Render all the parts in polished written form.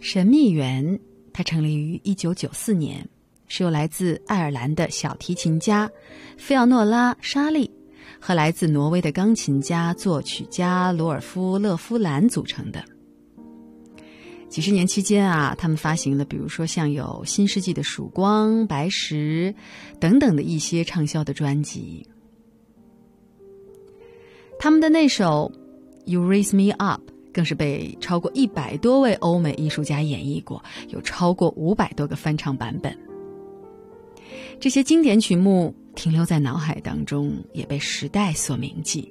神秘园它成立于1994年，是由来自爱尔兰的小提琴家菲奥诺拉·莎莉和来自挪威的钢琴家、作曲家罗尔夫·勒夫兰组成的。几十年期间啊，他们发行了比如说像有《新世纪的曙光》、《白石》等等的一些畅销的专辑。他们的那首 You Raise Me Up 更是被超过100多位欧美艺术家演绎过，有超过500多个翻唱版本。这些经典曲目停留在脑海当中，也被时代所铭记。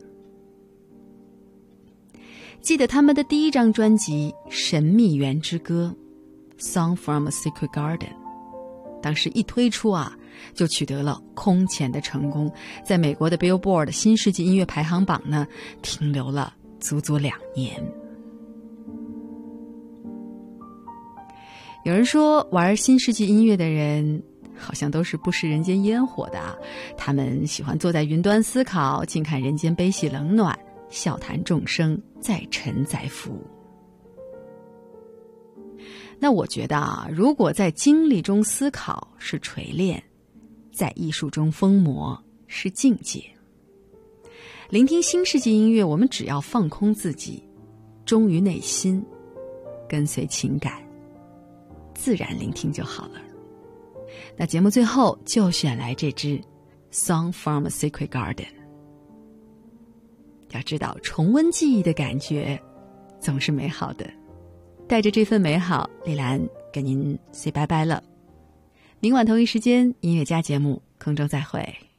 记得他们的第一张专辑《神秘园之歌》 Song from a Secret Garden， 当时一推出啊，就取得了空前的成功，在美国的 Billboard 新世纪音乐排行榜呢，停留了足足2年。有人说玩新世纪音乐的人好像都是不食人间烟火的啊，他们喜欢坐在云端思考，静看人间悲喜冷暖，笑谈众生在沉在浮。那我觉得啊，如果在经历中思考是锤炼，在艺术中疯魔是境界。聆听新世纪音乐，我们只要放空自己，忠于内心，跟随情感，自然聆听就好了。那节目最后就选来这支 Song from a Secret Garden。 要知道重温记忆的感觉总是美好的。带着这份美好，丽兰跟您 say 拜拜了。明晚同一时间音乐家节目空中再会。